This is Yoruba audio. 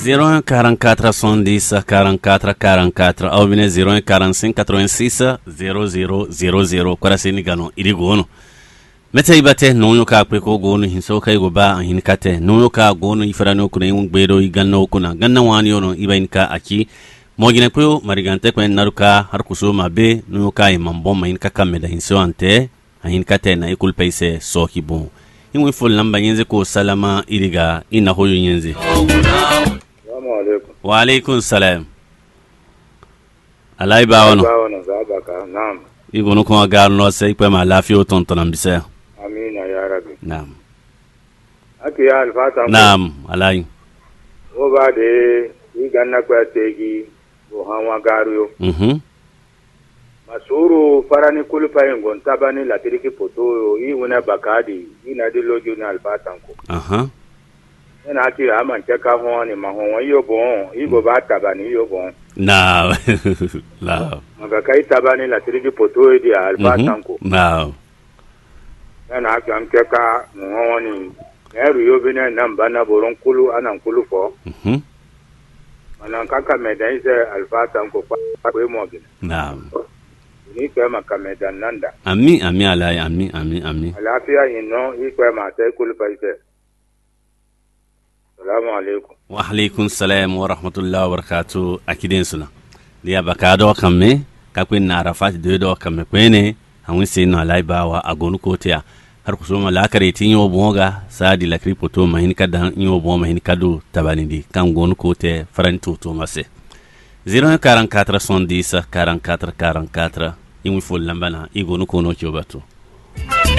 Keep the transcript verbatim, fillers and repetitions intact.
zéro un quarante-quatre soixante-dix quarante-quatre quarante-quatre aw bine zéro un quarante-cinq quatre-vingt-six zéro zéro zéro zéro kwara seni gano iri gono mete ibate no ka pe ko gono hinso kai go ba hin kate no ka gono ifrano kuna yin gbedo iganno kuna ganna wani yono ibain ka aki mogine ko marigante ko naruka har kuso mabe no ka imam bom hin ka kameda hinso ante hin kate na ikul paise soki bon in fol lamba yenze ko salama iriga ina hoyo yenze. Assalamu alaikum. Wa alaikum salam. Alai ba wono. Ba wono zabaka. Naam. Igono ko gar no sai pe ma lafiyo tonton ambisa. Amina ya rabbi. Naam. Aki ya alfata. Naam, alai. O ba de iganna kwa tegi bo hanwa garuyo. Mhm. Masuru farani kulupa yengon tabani la tiriki poto yi wona bakadi ina de lojo na albatanko. Aha. Ena ati ama cheka ho ni mahon yo bon ibo ba tabani yo bon. Na. La. Maka kai tabani la tiriki poto di albatanko. Na. Ena ati am cheka mo ni eru yo bina namba na boron kulu anan kulu fo. Mhm. Manan kaka medaise albatanko pa ko mo gina. Na. Ni kama kameda nanda. Ami ami alai ami ami ami. Alafia ino ikwe ma sai kulpaite. Assalamu alaikum. Wa alaikum salam wa rahmatullahi wa barakatuh akidin suna. Dia bakado kamme ka kwen na arafat de do kamme kwene hawin sai no alai bawa agonu kotia har kusoma la kare tin yo bonga sadi la kripoto mahin kada yo bon mahin kadu tabanindi kan gonu kote faranto to mase. zéro un quarante-quatre soixante-dix quarante-quatre quarante-quatre in fol lambana igonu kono chobato